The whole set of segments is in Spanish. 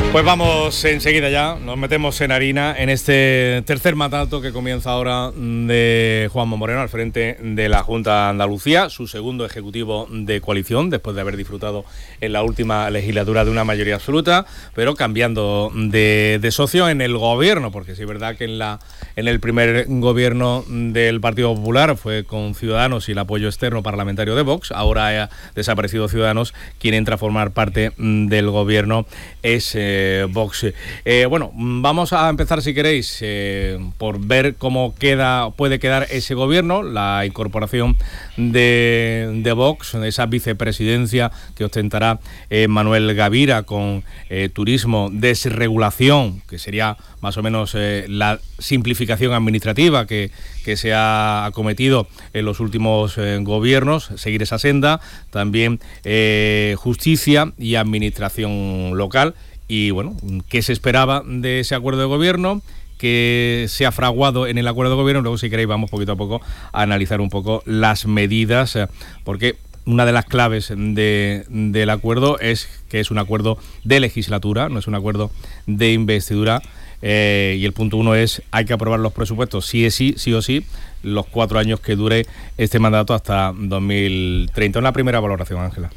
Pues vamos enseguida ya, nos metemos en harina en este tercer mandato que comienza ahora de Juanma Moreno al frente de la Junta de Andalucía, su segundo ejecutivo de coalición, después de haber disfrutado en la última legislatura de una mayoría absoluta, pero cambiando de socio en el gobierno, porque sí es verdad que en el primer gobierno del Partido Popular fue con Ciudadanos y el apoyo externo parlamentario de Vox, ahora ha desaparecido Ciudadanos, quien entra a formar parte del gobierno es Vox. Bueno, vamos a empezar, si queréis, por ver cómo puede quedar ese gobierno, la incorporación de Vox, esa vicepresidencia que ostentará Manuel Gavira con turismo, desregulación, que sería más o menos la simplificación administrativa que se ha acometido en los últimos gobiernos, seguir esa senda, también justicia y administración local. Y bueno, ¿qué se esperaba de ese acuerdo de gobierno? Que se ha fraguado en el acuerdo de gobierno. Luego, si queréis, vamos poquito a poco a analizar un poco las medidas, porque una de las claves del acuerdo es que es un acuerdo de legislatura, no es un acuerdo de investidura. Y el punto 1 es: hay que aprobar los presupuestos sí o sí, los 4 años que dure este mandato hasta 2030. Una primera valoración, Ángela.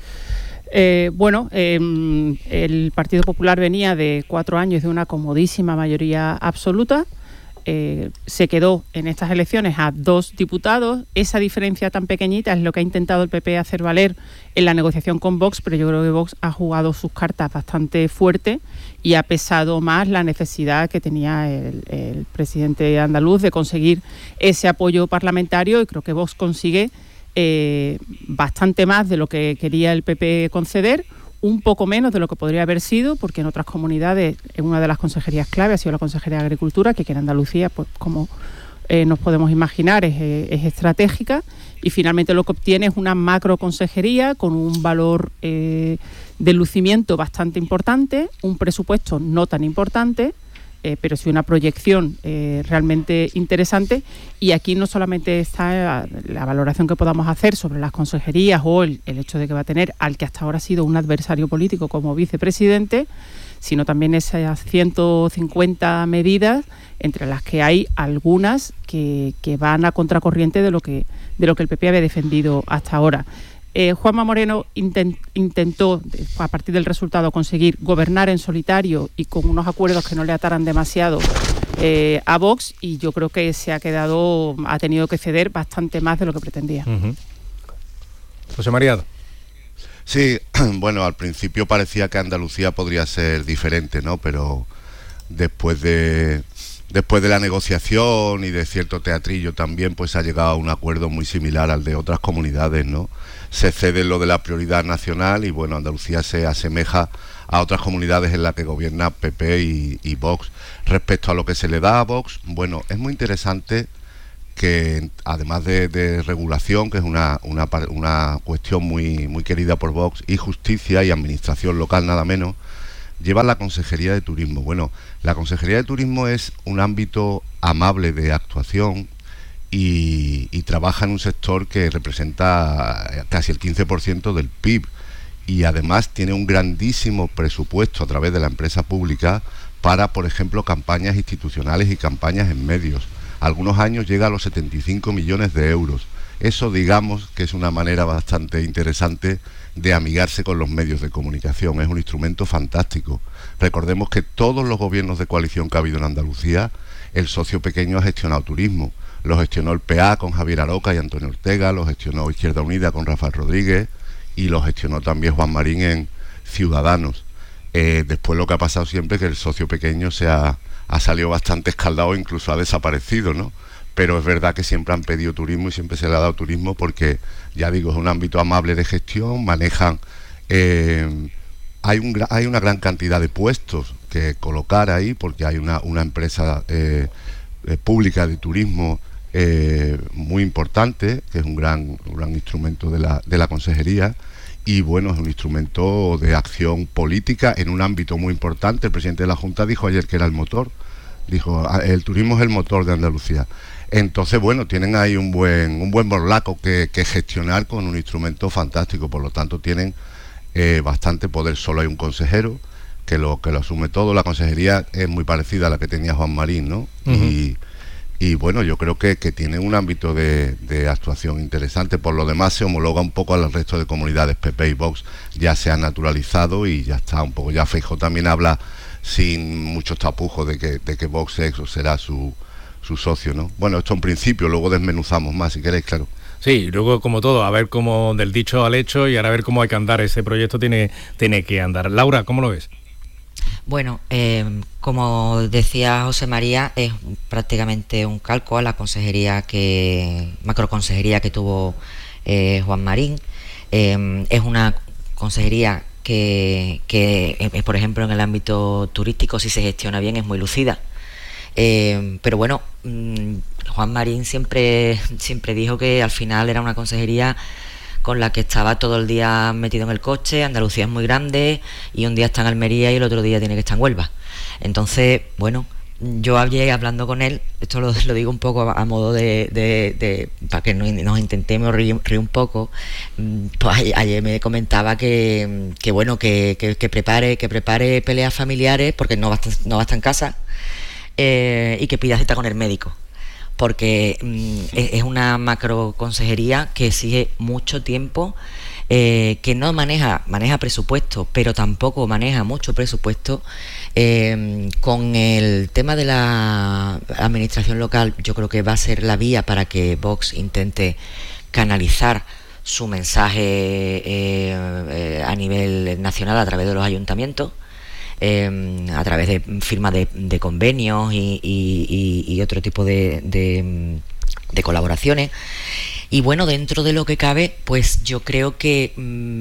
El Partido Popular venía de 4 años de una comodísima mayoría absoluta. Se quedó en estas elecciones a 2 diputados. Esa diferencia tan pequeñita es lo que ha intentado el PP hacer valer en la negociación con Vox, pero yo creo que Vox ha jugado sus cartas bastante fuerte y ha pesado más la necesidad que tenía el presidente andaluz de conseguir ese apoyo parlamentario, y creo que Vox consigue bastante más de lo que quería el PP conceder, un poco menos de lo que podría haber sido, porque en otras comunidades una de las consejerías clave ha sido la Consejería de Agricultura, que aquí en Andalucía, pues como nos podemos imaginar, es estratégica, y finalmente lo que obtiene es una macroconsejería con un valor de lucimiento bastante importante, un presupuesto no tan importante, pero sí una proyección realmente interesante. Y aquí no solamente está la valoración que podamos hacer sobre las consejerías o el hecho de que va a tener al que hasta ahora ha sido un adversario político como vicepresidente, sino también esas 150 medidas, entre las que hay algunas que van a contracorriente de lo que el PP había defendido hasta ahora. Juanma Moreno intentó, a partir del resultado, conseguir gobernar en solitario y con unos acuerdos que no le ataran demasiado a Vox, y yo creo que ha tenido que ceder bastante más de lo que pretendía. Uh-huh. José María. Sí, bueno, al principio parecía que Andalucía podría ser diferente, ¿no? Pero después de la negociación y de cierto teatrillo también, pues ha llegado a un acuerdo muy similar al de otras comunidades, ¿no? Se cede lo de la prioridad nacional y bueno, Andalucía se asemeja a otras comunidades en las que gobierna PP y Vox. Respecto a lo que se le da a Vox, bueno, es muy interesante que además de regulación, que es una cuestión muy querida por Vox, y justicia y administración local nada menos, lleva la Consejería de Turismo. Bueno, la Consejería de Turismo es un ámbito amable de actuación y trabaja en un sector que representa casi el 15% del PIB, y además tiene un grandísimo presupuesto a través de la empresa pública para, por ejemplo, campañas institucionales y campañas en medios. Algunos años llega a los 75 millones de euros. Eso, digamos, que es una manera bastante interesante de amigarse con los medios de comunicación. Es un instrumento fantástico. Recordemos que todos los gobiernos de coalición que ha habido en Andalucía, el socio pequeño ha gestionado turismo. Lo gestionó el PA con Javier Aroca y Antonio Ortega, lo gestionó Izquierda Unida con Rafael Rodríguez, y lo gestionó también Juan Marín en Ciudadanos. Después lo que ha pasado siempre es que el socio pequeño ha salido bastante escaldado, incluso ha desaparecido, ¿no? Pero es verdad que siempre han pedido turismo y siempre se le ha dado turismo porque, ya digo, es un ámbito amable de gestión, manejan... hay una gran cantidad de puestos que colocar ahí, porque hay una empresa pública de turismo muy importante, que es un gran instrumento de la consejería, y bueno, es un instrumento de acción política en un ámbito muy importante. El presidente de la Junta dijo ayer que era el motor, dijo, el turismo es el motor de Andalucía. Entonces, bueno, tienen ahí un buen borlaco que gestionar con un instrumento fantástico. Por lo tanto, tienen bastante poder. Solo hay un consejero, lo asume todo. La consejería es muy parecida a la que tenía Juan Marín, ¿no? Y bueno, yo creo que tiene un ámbito de actuación interesante. Por lo demás se homologa un poco al resto de comunidades. PP y Vox ya se han naturalizado y ya está un poco. Ya Feijóo también habla sin muchos tapujos de que Vox será su socio, ¿no? Bueno, esto en principio, luego desmenuzamos más si queréis, claro. Sí, luego como todo, a ver cómo del dicho al hecho y ahora a ver cómo hay que andar. Ese proyecto tiene que andar. Laura, ¿cómo lo ves? Bueno, como decía José María, es prácticamente un calco a la macroconsejería que tuvo Juan Marín. Es una consejería que, por ejemplo, en el ámbito turístico, si se gestiona bien, es muy lucida. Pero bueno, Juan Marín siempre dijo que al final era una consejería con la que estaba todo el día metido en el coche. Andalucía es muy grande y un día está en Almería y el otro día tiene que estar en Huelva. Entonces, bueno, yo hablando con él, esto lo digo un poco a modo de para que nos intentemos reír un poco. Pues ayer me comentaba que bueno, que prepare peleas familiares porque no va a estar en casa, y que pida cita con el médico, porque es una macroconsejería que exige mucho tiempo, que no maneja presupuesto, pero tampoco maneja mucho presupuesto. Con el tema de la administración local, yo creo que va a ser la vía para que Vox intente canalizar su mensaje a nivel nacional a través de los ayuntamientos, a través de firma de convenios y otro tipo de colaboraciones. Y bueno, dentro de lo que cabe, pues yo creo que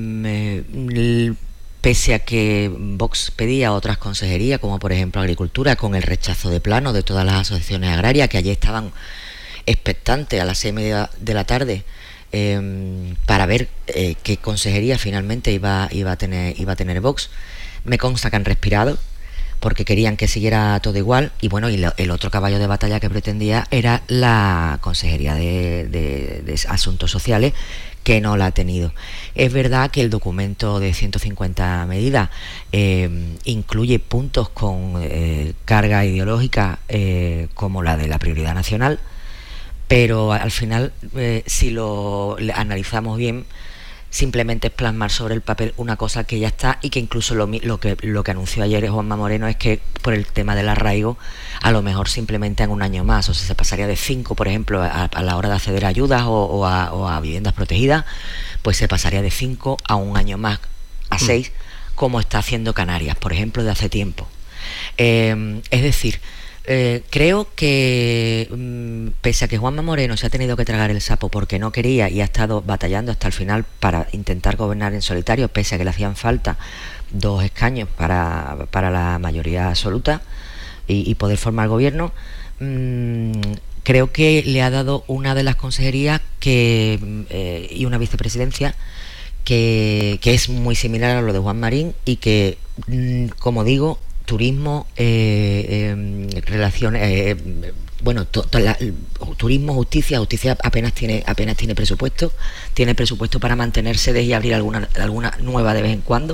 pese a que Vox pedía otras consejerías, como por ejemplo Agricultura, con el rechazo de plano de todas las asociaciones agrarias, que ayer estaban expectantes a las 6:30 de la tarde para ver qué consejería finalmente iba a tener Vox. Me consta que han respirado porque querían que siguiera todo igual. Y bueno, y el otro caballo de batalla que pretendía era la Consejería de Asuntos Sociales, que no la ha tenido. Es verdad que el documento de 150 medidas incluye puntos con carga ideológica, como la de la prioridad nacional, pero al final, si lo analizamos bien, simplemente es plasmar sobre el papel una cosa que ya está, y que incluso lo que anunció ayer Juanma Moreno es que por el tema del arraigo a lo mejor simplemente en un año más, o sea, se pasaría de 5, por ejemplo, a la hora de acceder a ayudas o a viviendas protegidas, pues se pasaría de 5 a un año más, a 6, como está haciendo Canarias, por ejemplo, de hace tiempo. Es decir, creo que pese a que Juanma Moreno se ha tenido que tragar el sapo porque no quería y ha estado batallando hasta el final para intentar gobernar en solitario, pese a que le hacían falta 2 escaños para la mayoría absoluta y poder formar gobierno, creo que le ha dado una de las consejerías y una vicepresidencia que es muy similar a lo de Juan Marín, y que, como digo, turismo, relaciones, turismo, justicia apenas tiene presupuesto, para mantenerse y abrir alguna nueva de vez en cuando.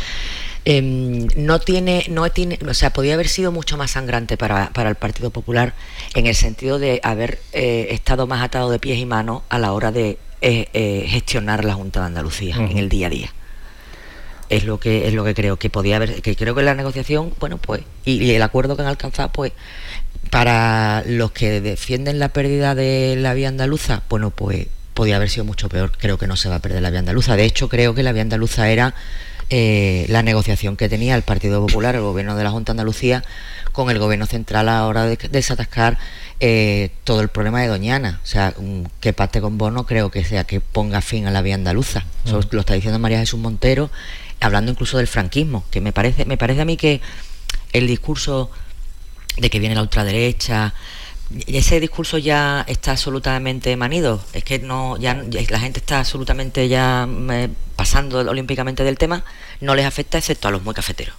No tiene, o sea, podía haber sido mucho más sangrante para el Partido Popular, en el sentido de haber estado más atado de pies y manos a la hora de gestionar la Junta de Andalucía en el día a día. Es lo que creo que podía haber, que creo que la negociación, bueno, pues, y el acuerdo que han alcanzado, pues, para los que defienden la pérdida de la vía andaluza, bueno, pues podía haber sido mucho peor. Creo que no se va a perder la vía andaluza. De hecho, creo que la vía andaluza era la negociación que tenía el Partido Popular, el gobierno de la Junta de Andalucía, con el gobierno central a la hora de desatascar todo el problema de Doñana. O sea, que pacte con Vox no creo que sea que ponga fin a la vía andaluza. Eso lo está diciendo María Jesús Montero, hablando incluso del franquismo, que me parece a mí que el discurso de que viene la ultraderecha, ese discurso ya está absolutamente manido. Es que ya la gente está absolutamente ya pasando olímpicamente del tema, no les afecta excepto a los muy cafeteros.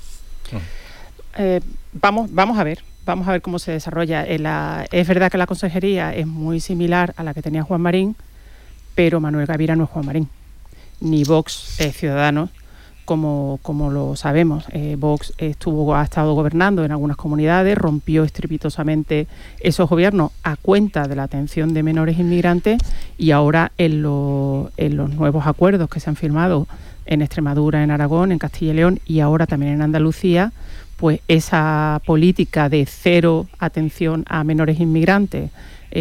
Vamos a ver cómo se desarrolla. Es verdad que la consejería es muy similar a la que tenía Juan Marín, pero Manuel Gavira no es Juan Marín, ni Vox es Ciudadanos, como lo sabemos. Vox ha estado gobernando en algunas comunidades, rompió estrepitosamente esos gobiernos a cuenta de la atención de menores inmigrantes, y ahora en los nuevos acuerdos que se han firmado en Extremadura, en Aragón, en Castilla y León y ahora también en Andalucía, pues esa política de cero atención a menores inmigrantes,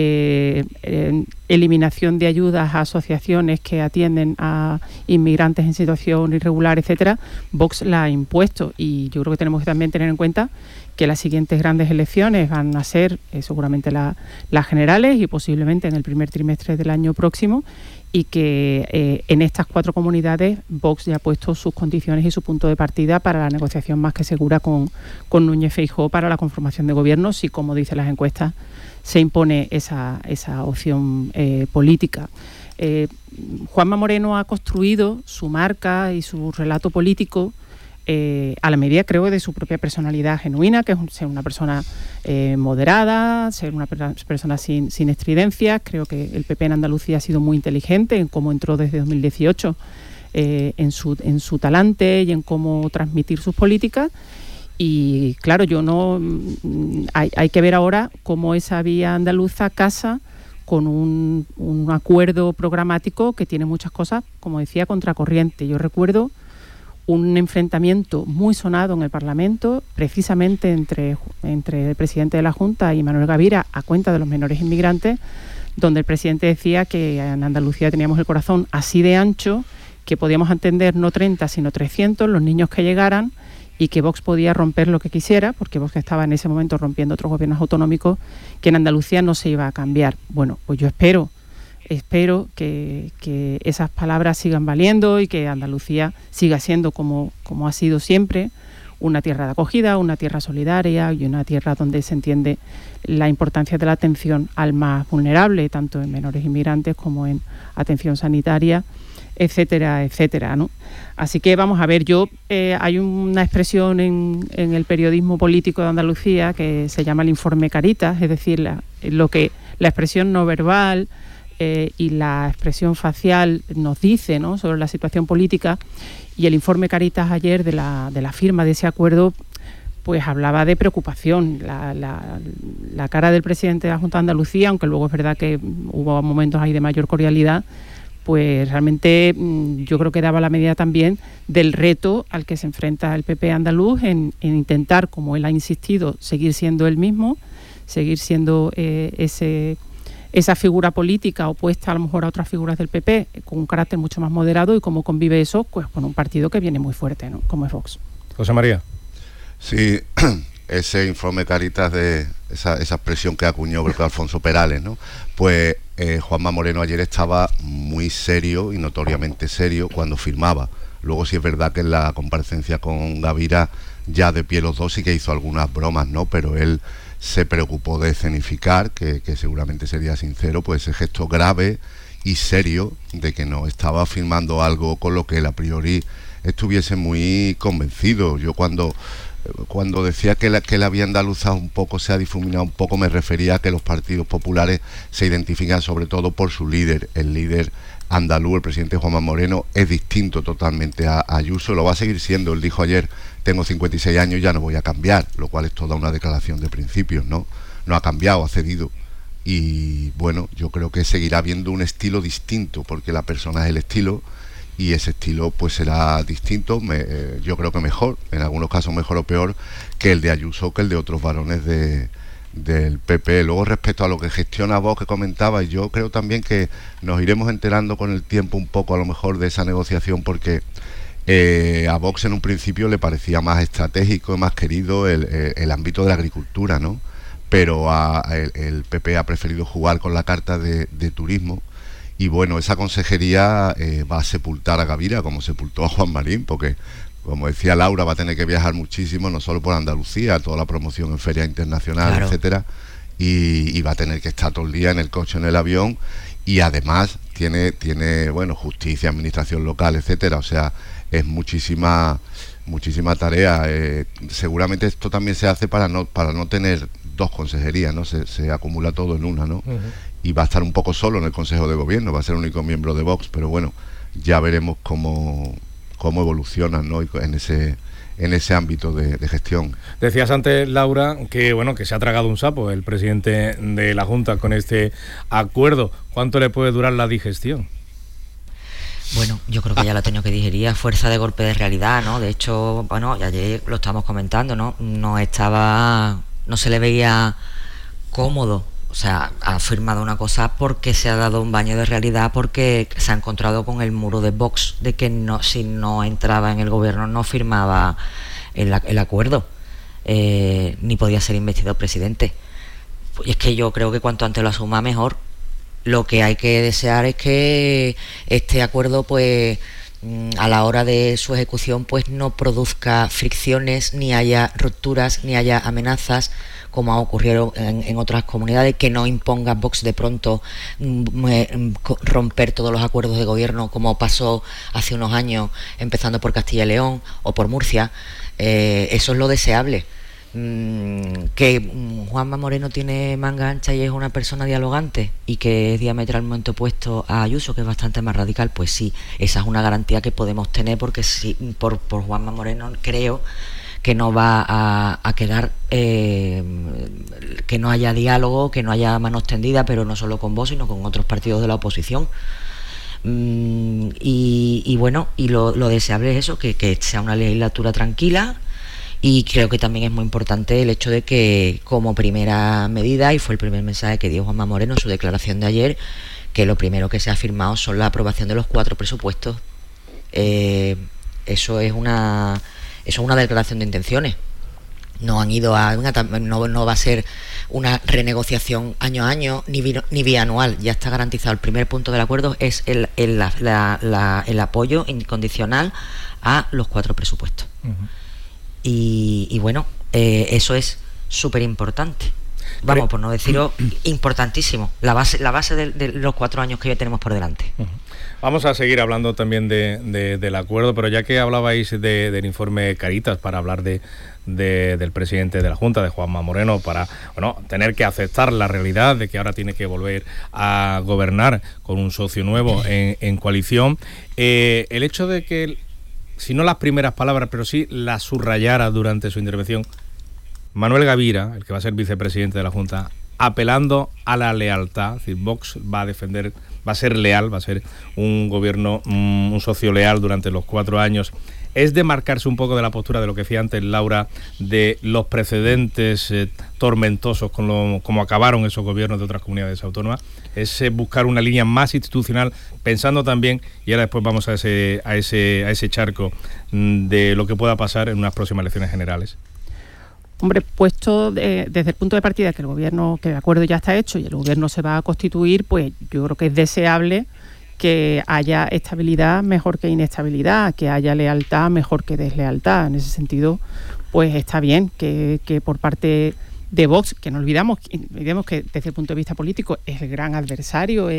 eliminación de ayudas a asociaciones que atienden a inmigrantes en situación irregular, etcétera, Vox la ha impuesto. Y yo creo que tenemos que también tener en cuenta que las siguientes grandes elecciones van a ser seguramente las generales y posiblemente en el primer trimestre del año próximo, y que en estas 4 comunidades Vox ya ha puesto sus condiciones y su punto de partida para la negociación más que segura con Núñez Feijóo para la conformación de gobierno, si, como dicen las encuestas, se impone esa opción política. Juanma Moreno ha construido su marca y su relato político a la medida, creo, de su propia personalidad genuina, que es ser una persona moderada, ser una persona sin estridencias. Creo que el PP en Andalucía ha sido muy inteligente en cómo entró desde 2018, en su talante y en cómo transmitir sus políticas. Y claro, hay que ver ahora cómo esa vía andaluza casa con un acuerdo programático que tiene muchas cosas, como decía, contracorriente. Yo recuerdo un enfrentamiento muy sonado en el Parlamento, precisamente entre el presidente de la Junta y Manuel Gavira, a cuenta de los menores inmigrantes, donde el presidente decía que en Andalucía teníamos el corazón así de ancho, que podíamos atender no 30, sino 300 los niños que llegaran, y que Vox podía romper lo que quisiera, porque Vox estaba en ese momento rompiendo otros gobiernos autonómicos, que en Andalucía no se iba a cambiar. Bueno, pues yo espero que esas palabras sigan valiendo y que Andalucía siga siendo, como ha sido siempre, una tierra de acogida, una tierra solidaria y una tierra donde se entiende la importancia de la atención al más vulnerable, tanto en menores inmigrantes como en atención sanitaria, etcétera, etcétera, ¿no? Así que vamos a ver, hay una expresión en el periodismo político de Andalucía que se llama el informe Caritas, es decir, la expresión no verbal y la expresión facial nos dice, ¿no?, sobre la situación política. Y el informe Caritas ayer de la firma de ese acuerdo, pues hablaba de preocupación. La cara del presidente de la Junta de Andalucía, aunque luego es verdad que hubo momentos ahí de mayor cordialidad, pues realmente yo creo que daba la medida también del reto al que se enfrenta el PP andaluz en intentar, como él ha insistido, seguir siendo él mismo, seguir siendo esa figura política opuesta a lo mejor a otras figuras del PP, con un carácter mucho más moderado, y cómo convive eso pues con un partido que viene muy fuerte, ¿no?, como es Vox. José María. Sí, ese informe Caritas, de esa expresión que acuñó creo que Alfonso Perales, ¿no? Pues Juanma Moreno ayer estaba muy serio y notoriamente serio cuando firmaba. Luego sí es verdad que en la comparecencia con Gavira, ya de pie los dos, sí que hizo algunas bromas, ¿no? Pero él se preocupó de escenificar, que seguramente sería sincero, pues ese gesto grave y serio de que no estaba firmando algo con lo que él a priori estuviese muy convencido. Yo cuando decía que la vía andaluza un poco se ha difuminado un poco, me refería a que los partidos populares se identifican sobre todo por su líder. El líder andaluz, el presidente Juanma Moreno, es distinto totalmente a Ayuso, lo va a seguir siendo. Él dijo ayer: tengo 56 años, ya no voy a cambiar, lo cual es toda una declaración de principios, ¿no? No ha cambiado, ha cedido. Y bueno, yo creo que seguirá habiendo un estilo distinto, porque la persona es el estilo, y ese estilo pues será distinto, yo creo que mejor, en algunos casos mejor o peor, que el de Ayuso, que el de otros varones del PP. Luego, respecto a lo que gestiona Vox, que comentaba, yo creo también que nos iremos enterando con el tiempo un poco a lo mejor de esa negociación, porque a Vox en un principio le parecía más estratégico y más querido el ámbito de la agricultura, ¿no? Pero el PP ha preferido jugar con la carta de turismo. Y bueno, esa consejería va a sepultar a Gavira como sepultó a Juan Marín, porque, como decía Laura, va a tener que viajar muchísimo, no solo por Andalucía, toda la promoción en ferias internacionales, claro, etcétera, y va a tener que estar todo el día en el coche, en el avión, y además tiene bueno, justicia, administración local, etcétera. O sea, es muchísima tarea. Seguramente esto también se hace para no tener dos consejerías, ¿no? Se acumula todo en una, ¿no? Uh-huh. Y va a estar un poco solo en el Consejo de Gobierno, va a ser el único miembro de Vox, pero bueno, ya veremos cómo cómo evolucionan, ¿no? en ese ámbito de gestión. Decías antes, Laura, que bueno, que se ha tragado un sapo el presidente de la Junta con este acuerdo. ¿Cuánto le puede durar la digestión? Bueno, yo creo que ya lo ha tenido que digerir a fuerza de golpe de realidad, ¿no? De hecho, bueno, ayer lo estábamos comentando, ¿no? No se le veía cómodo. O sea, ha firmado una cosa porque se ha dado un baño de realidad, porque se ha encontrado con el muro de Vox de que si no entraba en el gobierno no firmaba el acuerdo, ni podía ser investido presidente. Y es que yo creo que cuanto antes lo asuma mejor. Lo que hay que desear es que este acuerdo, pues, a la hora de su ejecución, pues no produzca fricciones, ni haya rupturas, ni haya amenazas, como ha ocurrido en otras comunidades, que no imponga Vox de pronto romper todos los acuerdos de gobierno, como pasó hace unos años, empezando por Castilla y León o por Murcia. Eso es lo deseable. Que Juanma Moreno tiene manga ancha y es una persona dialogante y que es diametralmente opuesto a Ayuso, que es bastante más radical, pues sí, esa es una garantía que podemos tener, porque sí, por Juanma Moreno creo que no va a quedar, que no haya diálogo, que no haya manos tendidas, pero no solo con Vox, sino con otros partidos de la oposición. Y bueno, y lo deseable es eso, que sea una legislatura tranquila. Y creo que también es muy importante el hecho de que, como primera medida, y fue el primer mensaje que dio Juanma Moreno en su declaración de ayer, que lo primero que se ha firmado son la aprobación de los 4 presupuestos. Eso es una declaración de intenciones. No han ido no va a ser una renegociación año a año ni bianual. Ya está garantizado. El primer punto del acuerdo es el apoyo incondicional a los 4 presupuestos. Uh-huh. Y bueno, eso es súper importante. Vamos, por no decirlo, importantísimo. La base de los 4 años que ya tenemos por delante. Uh-huh. Vamos a seguir hablando también del acuerdo, pero ya que hablabais del informe Caritas, para hablar del presidente de la Junta, de Juanma Moreno, para tener que aceptar la realidad de que ahora tiene que volver a gobernar con un socio nuevo en coalición. El hecho de que, si no las primeras palabras, pero sí las subrayara durante su intervención, Manuel Gavira, el que va a ser vicepresidente de la Junta, apelando a la lealtad, es decir, Vox va a ser leal, va a ser un gobierno, un socio leal durante los 4 años, es de marcarse un poco de la postura de lo que decía antes Laura, de los precedentes tormentosos como acabaron esos gobiernos de otras comunidades autónomas, es buscar una línea más institucional, pensando también, y ahora después vamos a ese charco de lo que pueda pasar en unas próximas elecciones generales. Hombre, puesto desde el punto de partida que el acuerdo ya está hecho y el gobierno se va a constituir, pues yo creo que es deseable que haya estabilidad mejor que inestabilidad, que haya lealtad mejor que deslealtad. En ese sentido, pues está bien que por parte de Vox, que no olvidemos que desde el punto de vista político es el gran adversario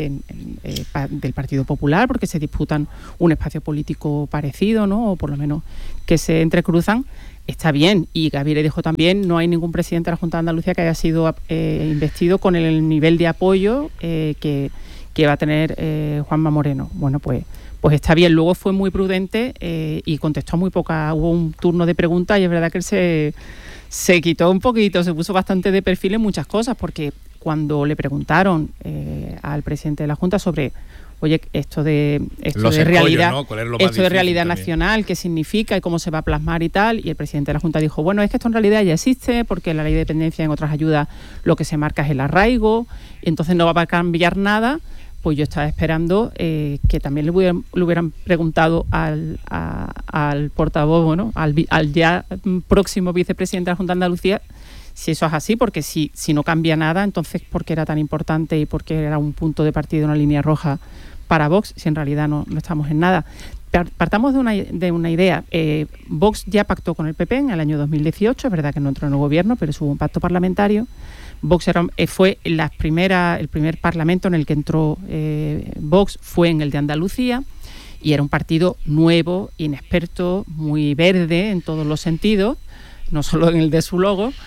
del Partido Popular, porque se disputan un espacio político parecido, ¿no? O por lo menos que se entrecruzan. Está bien, y Gavira dijo también, no hay ningún presidente de la Junta de Andalucía que haya sido investido con el nivel de apoyo que va a tener Juanma Moreno. Bueno, pues está bien. Luego fue muy prudente y contestó muy poca. Hubo un turno de preguntas y es verdad que él se quitó un poquito, se puso bastante de perfil en muchas cosas, porque cuando le preguntaron al presidente de la Junta sobre, oye, esto de realidad, ¿no? Esto de realidad nacional, qué significa y cómo se va a plasmar y tal, y el presidente de la Junta dijo, bueno, es que esto en realidad ya existe, porque la ley de dependencia en otras ayudas lo que se marca es el arraigo, y entonces no va a cambiar nada. Pues yo estaba esperando que también le hubieran preguntado al portavoz, bueno, al ya próximo vicepresidente de la Junta de Andalucía, si eso es así, porque si no cambia nada, entonces ¿por qué era tan importante y por qué era un punto de partida, una línea roja para Vox, si en realidad no estamos en nada? Partamos de una idea. Vox ya pactó con el PP en el año 2018, es verdad que no entró en el gobierno, pero hubo un pacto parlamentario. Vox fue el primer parlamento en el que entró Vox, fue en el de Andalucía, y era un partido nuevo, inexperto, muy verde en todos los sentidos, no solo en el de su logo.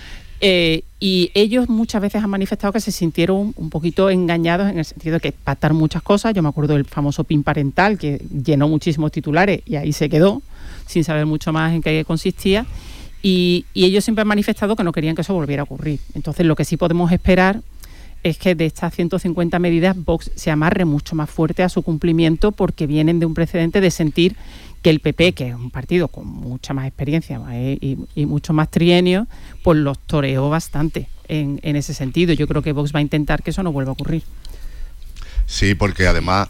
Y ellos muchas veces han manifestado que se sintieron un poquito engañados en el sentido de que pactaron muchas cosas. Yo me acuerdo del famoso PIN parental, que llenó muchísimos titulares y ahí se quedó, sin saber mucho más en qué consistía. Y ellos siempre han manifestado que no querían que eso volviera a ocurrir. Entonces, lo que sí podemos esperar es que de estas 150 medidas Vox se amarre mucho más fuerte a su cumplimiento, porque vienen de un precedente de sentir que el PP, que es un partido con mucha más experiencia y mucho más trienio, pues los toreó bastante en ese sentido. Yo creo que Vox va a intentar que eso no vuelva a ocurrir. Sí, porque además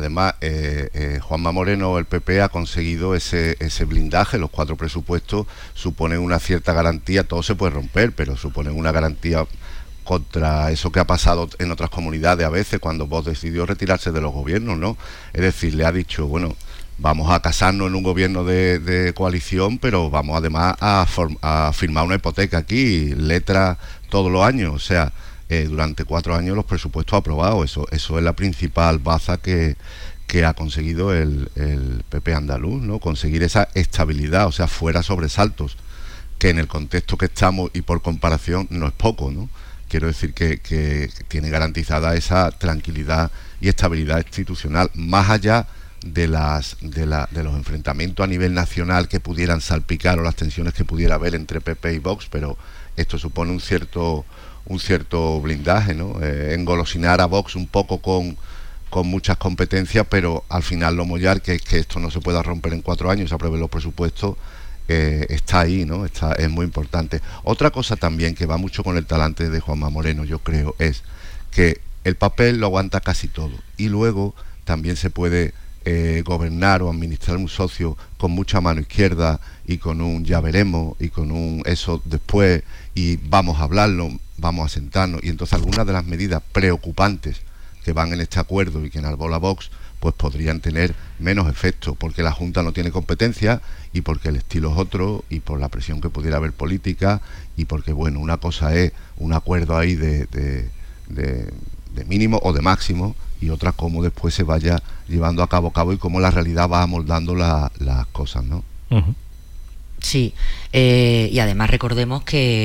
Juanma Moreno, el PP, ha conseguido ese blindaje. Los 4 presupuestos suponen una cierta garantía. Todo se puede romper, pero suponen una garantía contra eso que ha pasado en otras comunidades a veces, cuando Vox decidió retirarse de los gobiernos, ¿no? Es decir, le ha dicho, bueno, vamos a casarnos en un gobierno de coalición, pero vamos además a firmar una hipoteca aquí, letra todos los años. O sea, durante 4 años los presupuestos aprobados. Eso es la principal baza que ha conseguido el PP andaluz, ¿no? Conseguir esa estabilidad, o sea, fuera sobresaltos, que en el contexto que estamos y por comparación no es poco, ¿no? Quiero decir que tiene garantizada esa tranquilidad y estabilidad institucional, más allá de los enfrentamientos a nivel nacional que pudieran salpicar, o las tensiones que pudiera haber entre PP y Vox. Pero esto supone un cierto blindaje, ¿no? Engolosinar a Vox un poco con muchas competencias, pero al final lo mollar, que es que esto no se pueda romper en 4 años, se aprueben los presupuestos, está ahí, ¿no? Es muy importante. Otra cosa también que va mucho con el talante de Juanma Moreno, yo creo, es que el papel lo aguanta casi todo, y luego también se puede gobernar o administrar un socio con mucha mano izquierda y con un ya veremos y con un eso después y vamos a hablarlo, vamos a sentarnos. Y entonces algunas de las medidas preocupantes que van en este acuerdo y que enarbola Vox, pues podrían tener menos efecto, porque la Junta no tiene competencia y porque el estilo es otro y por la presión que pudiera haber política, y porque, bueno, una cosa es un acuerdo ahí de mínimo o de máximo, y otra cómo después se vaya llevando a cabo y cómo la realidad va amoldando las cosas, ¿no? Uh-huh. Sí, y además recordemos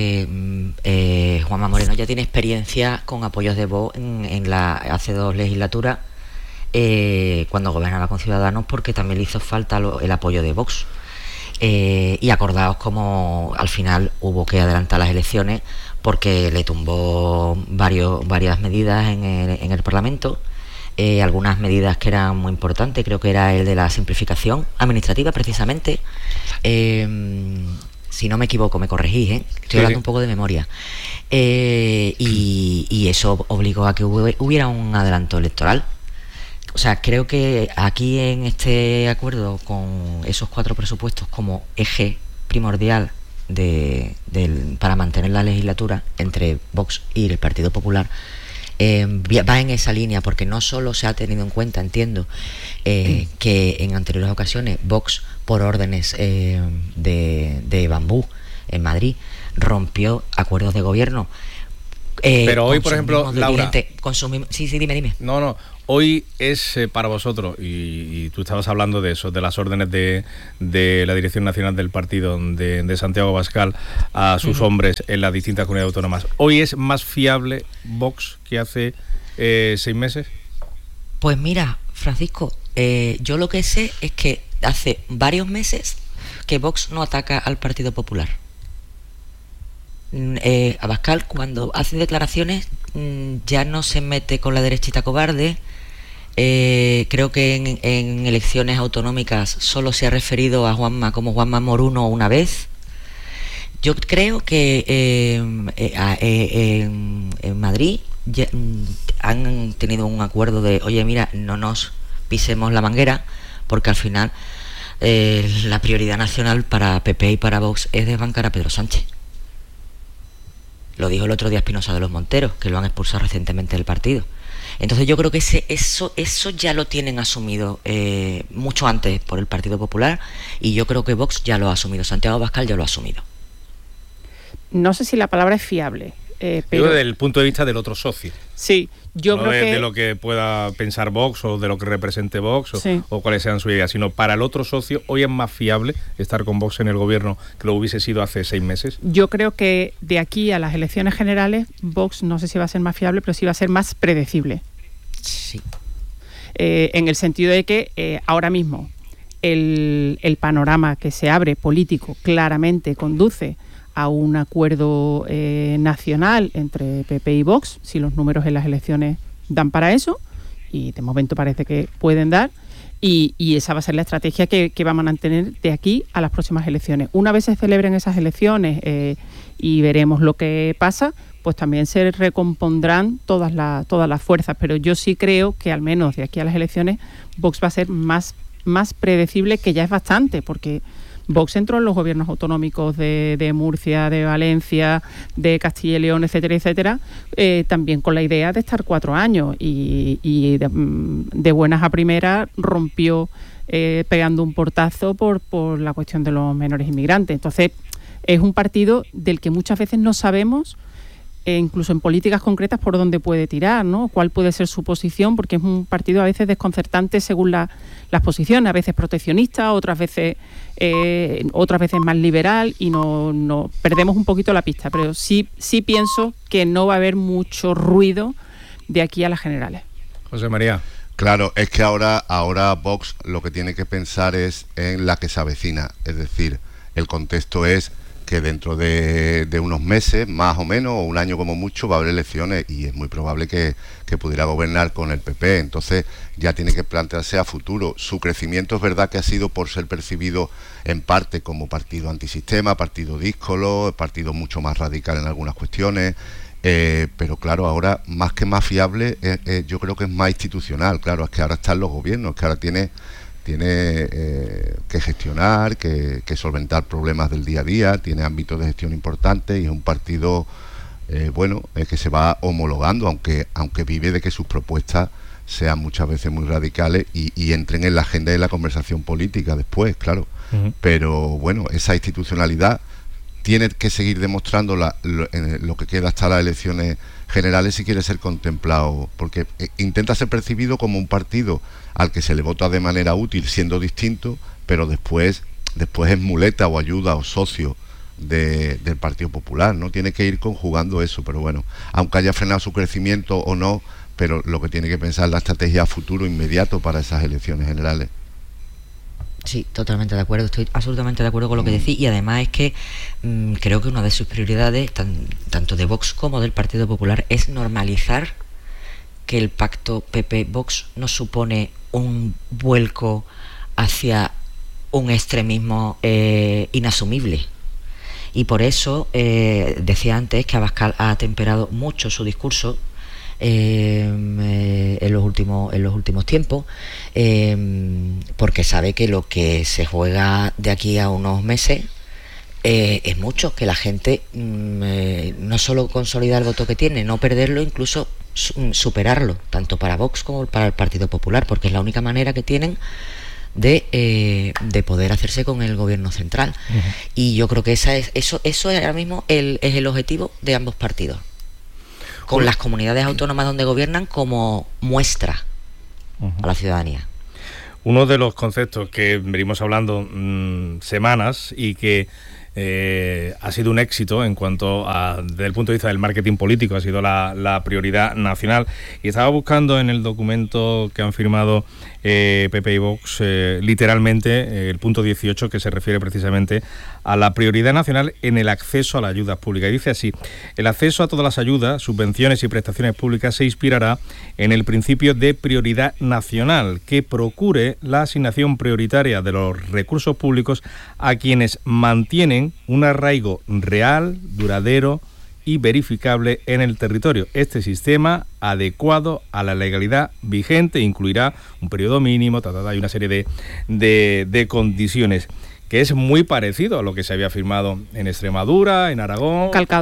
que Juanma Moreno ya tiene experiencia con apoyos de Vox hace 2 legislaturas, cuando gobernaba con Ciudadanos, porque también le hizo falta el apoyo de Vox. Y acordaos como al final hubo que adelantar las elecciones porque le tumbó varias medidas en el Parlamento. Algunas medidas que eran muy importantes, creo que era el de la simplificación administrativa, precisamente. Si no me equivoco, me corregís, estoy hablando un poco de memoria. Y eso obligó a que hubiera un adelanto electoral. O sea, creo que aquí en este acuerdo, con esos 4 presupuestos como eje primordial para mantener la legislatura entre Vox y el Partido Popular, va en esa línea, porque no solo se ha tenido en cuenta, entiendo, que en anteriores ocasiones Vox, por órdenes de Bambú en Madrid, rompió acuerdos de gobierno. Pero hoy, por ejemplo, Laura... Sí, dime. No, hoy es para vosotros, y tú estabas hablando de eso, de las órdenes de la Dirección Nacional del Partido de Santiago Abascal a sus hombres en las distintas comunidades autónomas. ¿Hoy es más fiable Vox que hace 6 meses? Pues mira, Francisco, yo lo que sé es que hace varios meses que Vox no ataca al Partido Popular. Abascal, cuando hace declaraciones, ya no se mete con la derechita cobarde. Creo que en elecciones autonómicas solo se ha referido a Juanma como Juanma Moruno una vez. Yo creo que en Madrid ya, han tenido un acuerdo de, oye, mira, no nos pisemos la manguera, porque al final la prioridad nacional para PP y para Vox es desbancar a Pedro Sánchez. Lo dijo el otro día Espinosa de los Monteros, que lo han expulsado recientemente del partido. Entonces yo creo que eso ya lo tienen asumido mucho antes por el Partido Popular, y yo creo que Vox ya lo ha asumido, Santiago Abascal ya lo ha asumido. No sé si la palabra es fiable. pero desde el punto de vista del otro socio. Sí, yo no creo que... de lo que pueda pensar Vox o de lo que represente Vox o cuáles sean sus ideas, sino para el otro socio, ¿hoy es más fiable estar con Vox en el gobierno que lo hubiese sido hace 6 meses? Yo creo que de aquí a las elecciones generales, Vox no sé si va a ser más fiable, pero sí va a ser más predecible. Sí. En el sentido de que ahora mismo el panorama que se abre político claramente conduce a un acuerdo nacional entre PP y Vox, si los números en las elecciones dan para eso, y de momento parece que pueden dar, y esa va a ser la estrategia que van a mantener de aquí a las próximas elecciones. Una vez se celebren esas elecciones y veremos lo que pasa, pues también se recompondrán todas las fuerzas, pero yo sí creo que al menos de aquí a las elecciones Vox va a ser más predecible, que ya es bastante, porque Vox entró en los gobiernos autonómicos de Murcia, de Valencia, de Castilla y León, etcétera, etcétera, también con la idea de estar 4 años y de buenas a primeras rompió pegando un portazo por la cuestión de los menores inmigrantes. Entonces, es un partido del que muchas veces no sabemos, incluso en políticas concretas, por dónde puede tirar, ¿no? Cuál puede ser su posición, porque es un partido a veces desconcertante según las posiciones, a veces proteccionista, otras veces más liberal, y no perdemos un poquito la pista, pero sí pienso que no va a haber mucho ruido de aquí a las generales. José María. Claro, es que ahora Vox lo que tiene que pensar es en la que se avecina, es decir, el contexto es que dentro de unos meses, más o menos, o un año como mucho, va a haber elecciones y es muy probable que pudiera gobernar con el PP. Entonces ya tiene que plantearse a futuro. Su crecimiento es verdad que ha sido por ser percibido en parte como partido antisistema, partido díscolo, partido mucho más radical en algunas cuestiones, pero claro, ahora más que más fiable, yo creo que es más institucional. Claro, es que ahora están los gobiernos, que ahora tiene que gestionar, que solventar problemas del día a día, tiene ámbitos de gestión importantes y es un partido que se va homologando, aunque vive de que sus propuestas sean muchas veces muy radicales y entren en la agenda de la conversación política después, claro. Uh-huh. Pero bueno, esa institucionalidad tiene que seguir demostrando lo que queda hasta las elecciones generales si quiere ser contemplado, porque intenta ser percibido como un partido al que se le vota de manera útil siendo distinto, pero después es muleta o ayuda o socio del Partido Popular, ¿no? Tiene que ir conjugando eso, pero bueno, aunque haya frenado su crecimiento o no, pero lo que tiene que pensar es la estrategia a futuro inmediato para esas elecciones generales. Sí, totalmente de acuerdo, estoy absolutamente de acuerdo con lo que decís, y además es que creo que una de sus prioridades, tanto de Vox como del Partido Popular, es normalizar que el pacto PP-Vox no supone un vuelco hacia un extremismo inasumible. Y por eso decía antes que Abascal ha temperado mucho su discurso en los últimos tiempos, porque sabe que lo que se juega de aquí a unos meses es mucho, que la gente no solo consolida el voto que tiene, no perderlo, incluso superarlo, tanto para Vox como para el Partido Popular, porque es la única manera que tienen de poder hacerse con el gobierno central. Uh-huh. Y yo creo que eso es ahora mismo es el objetivo de ambos partidos, con las comunidades autónomas donde gobiernan como muestra a la ciudadanía. Uno de los conceptos que venimos hablando semanas y que ha sido un éxito en cuanto a, desde el punto de vista del marketing político, ha sido la prioridad nacional. Y estaba buscando en el documento que han firmado PP y Vox, literalmente, el punto 18, que se refiere precisamente a la prioridad nacional en el acceso a las ayudas públicas. Y dice así: el acceso a todas las ayudas, subvenciones y prestaciones públicas se inspirará en el principio de prioridad nacional, que procure la asignación prioritaria de los recursos públicos a quienes mantienen un arraigo real, duradero y verificable en el territorio. Este sistema, adecuado a la legalidad vigente, incluirá un periodo mínimo, y una serie de condiciones, que es muy parecido a lo que se había firmado en Extremadura, en Aragón. Calcado.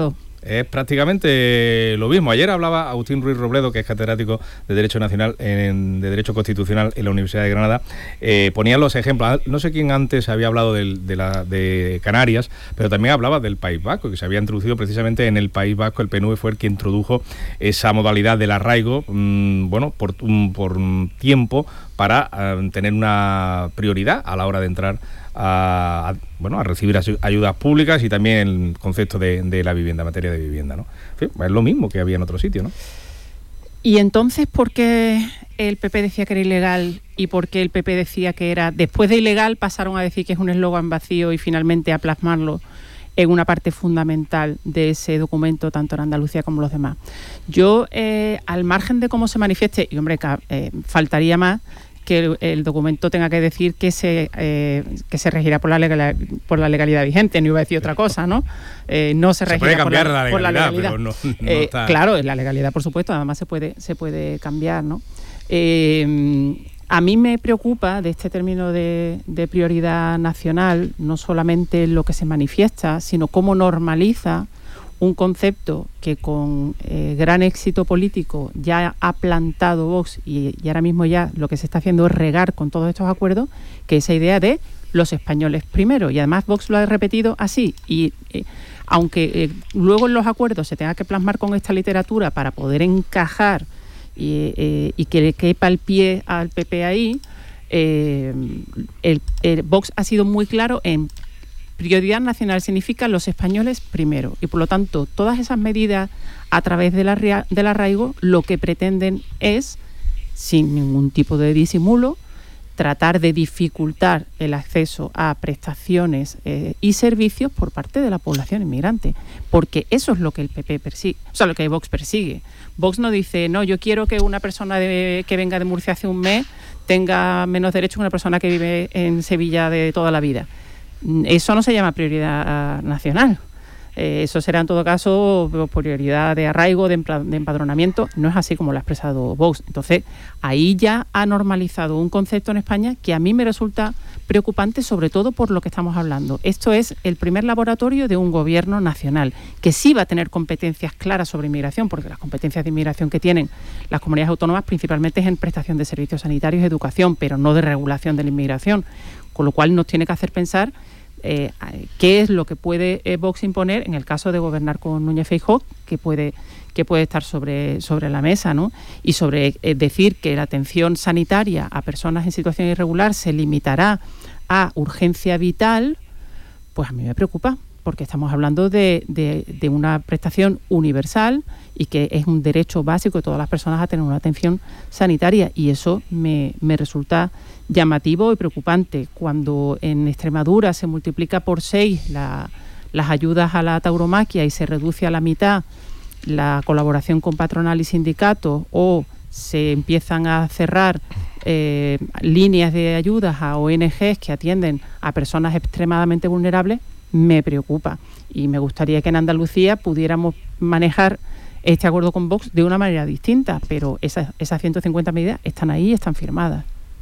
es prácticamente lo mismo. Ayer hablaba Agustín Ruiz Robledo, que es catedrático de Derecho Nacional, de Derecho Constitucional en la Universidad de Granada. Ponía los ejemplos. No sé quién antes había hablado de Canarias, pero también hablaba del País Vasco, que se había introducido precisamente en el País Vasco. El PNV fue el que introdujo esa modalidad del arraigo, por tiempo, para tener una prioridad a la hora de entrar a recibir ayudas públicas, y también el concepto de la vivienda, materia de vivienda, ¿no? En fin, es lo mismo que había en otro sitio, ¿no? Y entonces, ¿por qué el PP decía que era ilegal y por qué el PP decía que era, después de ilegal, pasaron a decir que es un eslogan vacío y finalmente a plasmarlo en una parte fundamental de ese documento, tanto en Andalucía como los demás? Yo, al margen de cómo se manifieste, y hombre, faltaría más que el documento tenga que decir que se regirá por la legalidad vigente, no iba a decir otra cosa, ¿no? No se regirá puede cambiar por la legalidad. Pero no está... Claro, la legalidad, por supuesto, además se puede cambiar, ¿no? A mí me preocupa de este término de prioridad nacional no solamente lo que se manifiesta, sino cómo normaliza un concepto que con gran éxito político ya ha plantado Vox, y ahora mismo ya lo que se está haciendo es regar con todos estos acuerdos, que esa idea de los españoles primero. Y además Vox lo ha repetido así, y aunque luego en los acuerdos se tenga que plasmar con esta literatura para poder encajar y que le quepa el pie al PP ahí, el Vox ha sido muy claro en prioridad nacional significa los españoles primero, y por lo tanto todas esas medidas a través del arraigo lo que pretenden es, sin ningún tipo de disimulo, tratar de dificultar el acceso a prestaciones y servicios por parte de la población inmigrante, porque eso es lo que el PP persigue, o sea, lo que Vox persigue. Vox no dice, no, yo quiero que una persona que venga de Murcia hace un mes tenga menos derechos que una persona que vive en Sevilla de toda la vida. Eso no se llama prioridad nacional. Eso será en todo caso prioridad de arraigo, de empadronamiento. No es así como lo ha expresado Vox. Entonces, ahí ya ha normalizado un concepto en España que a mí me resulta preocupante, sobre todo por lo que estamos hablando. Esto es el primer laboratorio de un gobierno nacional que sí va a tener competencias claras sobre inmigración, porque las competencias de inmigración que tienen las comunidades autónomas principalmente es en prestación de servicios sanitarios y educación, pero no de regulación de la inmigración, con lo cual nos tiene que hacer pensar qué es lo que puede Vox imponer en el caso de gobernar con Núñez Feijóo, que puede estar sobre la mesa, ¿no? Y sobre decir que la atención sanitaria a personas en situación irregular se limitará a urgencia vital, pues a mí me preocupa, porque estamos hablando de una prestación universal y que es un derecho básico de todas las personas a tener una atención sanitaria, y eso me resulta llamativo y preocupante. Cuando en Extremadura se multiplica por 6 las ayudas a la tauromaquia y se reduce a la mitad la colaboración con patronal y sindicatos, o se empiezan a cerrar líneas de ayudas a ONGs que atienden a personas extremadamente vulnerables, me preocupa. Y me gustaría que en Andalucía pudiéramos manejar este acuerdo con Vox de una manera distinta, pero esas 150 medidas están ahí y están firmadas.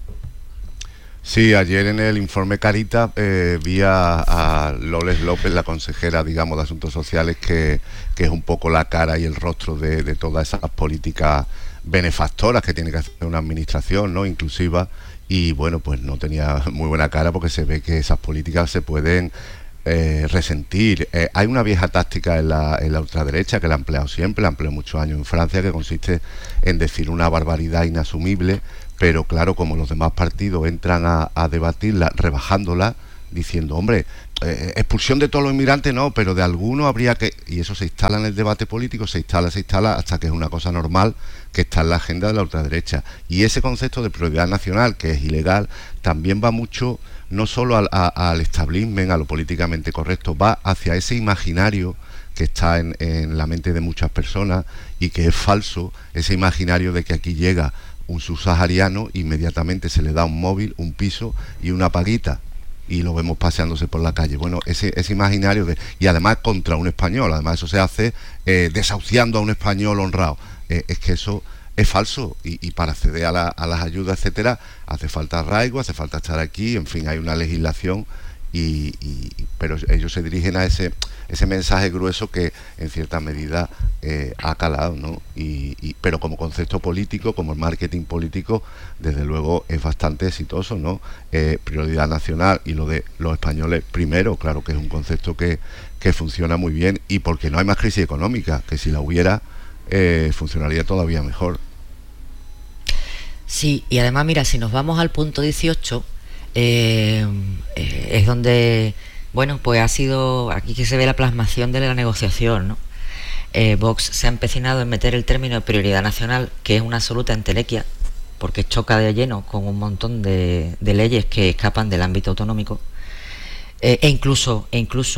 Sí, ayer en el informe Carita vi a Loles López, la consejera, digamos, de Asuntos Sociales, que es un poco la cara y el rostro de todas esas políticas benefactoras que tiene que hacer una administración, ¿no?, inclusiva, y bueno, pues no tenía muy buena cara, porque se ve que esas políticas se pueden resentir. Hay una vieja táctica en la ultraderecha que la ha empleado siempre, la ha empleado muchos años en Francia, que consiste en decir una barbaridad inasumible, pero claro, como los demás partidos entran a debatirla rebajándola, diciendo, hombre, expulsión de todos los inmigrantes no, pero de algunos habría que... Y eso se instala en el debate político, se instala hasta que es una cosa normal que está en la agenda de la ultraderecha. Y ese concepto de prioridad nacional, que es ilegal, también va mucho, no solo al establishment, a lo políticamente correcto, va hacia ese imaginario que está en la mente de muchas personas y que es falso, ese imaginario de que aquí llega un subsahariano, inmediatamente se le da un móvil, un piso y una paguita, y lo vemos paseándose por la calle. Bueno, ese imaginario y además contra un español, además eso se hace desahuciando a un español honrado. Es que eso es falso, y para acceder a las ayudas, etcétera, hace falta arraigo, hace falta estar aquí, en fin, hay una legislación, pero ellos se dirigen a ese mensaje grueso que en cierta medida ha calado, ¿no? Pero como concepto político, como el marketing político, desde luego es bastante exitoso, ¿no? Prioridad nacional y lo de los españoles primero, claro que es un concepto que funciona muy bien, y porque no hay más crisis económica, que si la hubiera funcionaría todavía mejor. Sí, y además, mira, si nos vamos al punto 18, es donde, bueno, pues ha sido aquí que se ve la plasmación de la negociación, ¿no? Vox se ha empecinado en meter el término de prioridad nacional, que es una absoluta entelequia, porque choca de lleno con un montón de leyes que escapan del ámbito autonómico, e incluso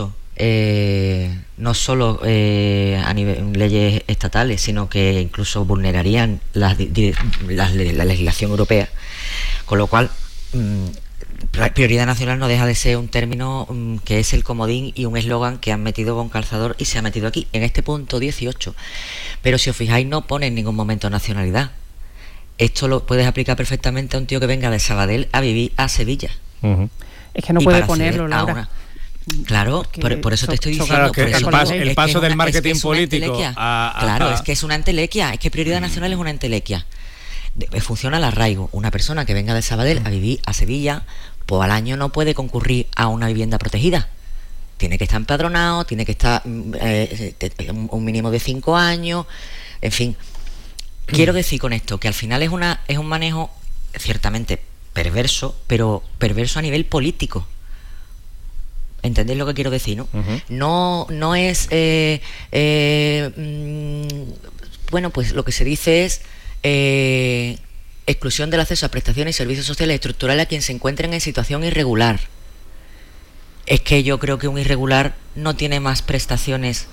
no solo a nivel leyes estatales, sino que incluso vulnerarían la legislación europea, con lo cual prioridad nacional no deja de ser un término que es el comodín y un eslogan que han metido con calzador y se ha metido aquí, en este punto 18. Pero si os fijáis, no pone en ningún momento nacionalidad. Esto lo puedes aplicar perfectamente a un tío que venga de Sabadell a vivir a Sevilla. Uh-huh. Es que no puede ponerlo, Laura. Claro, por eso te estoy diciendo. Claro, el paso del marketing político claro, es que es una entelequia. Es que prioridad nacional es una entelequia. Funciona el arraigo. Una persona que venga de Sabadell a vivir a Sevilla, pues al año no puede concurrir a una vivienda protegida. Tiene que estar empadronado, tiene que estar un mínimo de 5 años, en fin. Quiero decir con esto que al final es un manejo ciertamente perverso, pero perverso a nivel político. ¿Entendéis lo que quiero decir, no? Uh-huh. No es bueno, pues lo que se dice es exclusión del acceso a prestaciones y servicios sociales estructurales a quien se encuentren en situación irregular. Es que yo creo que un irregular no tiene más prestaciones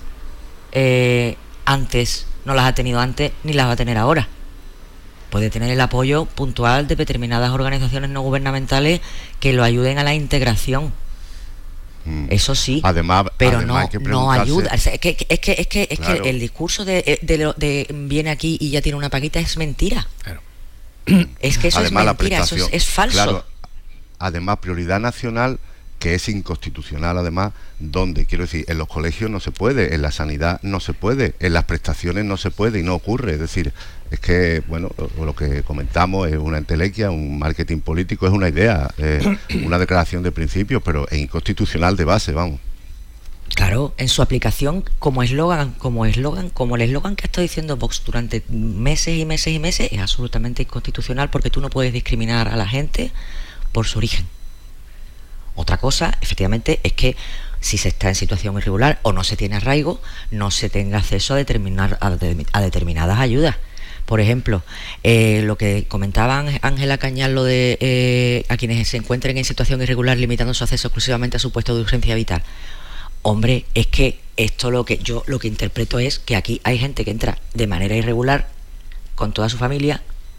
antes, no las ha tenido antes ni las va a tener ahora. Puede tener el apoyo puntual de determinadas organizaciones no gubernamentales que lo ayuden a la integración. Eso sí, pero no ayuda. Es que el discurso de viene aquí y ya tiene una paguita es mentira. Claro. Es que eso además, es mentira, eso es falso. Claro, además, prioridad nacional, que es inconstitucional, además, donde, quiero decir, en los colegios no se puede, en la sanidad no se puede, en las prestaciones no se puede y no ocurre. Es decir, es que, bueno, lo que comentamos es una entelequia, un marketing político, es una idea, una declaración de principios, pero es inconstitucional de base, vamos. Claro, en su aplicación como el eslogan que ha estado diciendo Vox durante meses y meses y meses, es absolutamente inconstitucional, porque tú no puedes discriminar a la gente por su origen. Otra cosa, efectivamente, es que si se está en situación irregular o no se tiene arraigo, no se tenga acceso a determinadas ayudas. Por ejemplo, lo que comentaba Ángela Cañal, lo de a quienes se encuentren en situación irregular limitando su acceso exclusivamente a su puesto de urgencia vital. Hombre, es que esto lo que interpreto es que aquí hay gente que entra de manera irregular con toda su familia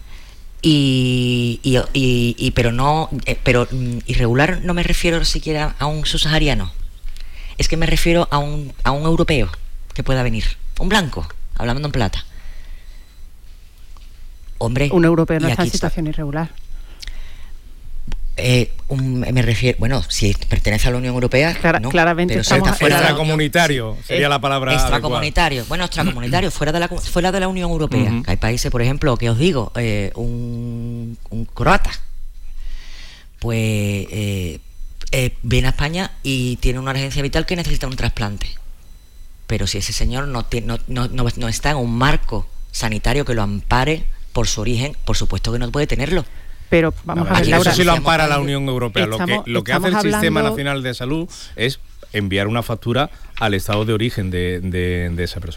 pero irregular no me refiero siquiera a un subsahariano. Es que me refiero a un europeo que pueda venir, un blanco, hablando en plata. Hombre, un europeo no está en situación irregular. Me refiero, bueno, si pertenece a la Unión Europea, no, claramente pero estamos fuera extracomunitario, sería la palabra extracomunitario. Bueno, extracomunitario, fuera de la Unión Europea. Uh-huh. Hay países, por ejemplo, que os digo, un croata, pues viene a España y tiene una urgencia vital que necesita un trasplante. Pero si ese señor no está en un marco sanitario que lo ampare por su origen, por supuesto que no puede tenerlo. Pero vamos a ver, Laura, eso sí lo ampara la Unión Europea. Lo que hace el Sistema Nacional de Salud es enviar una factura al estado de origen de esa persona.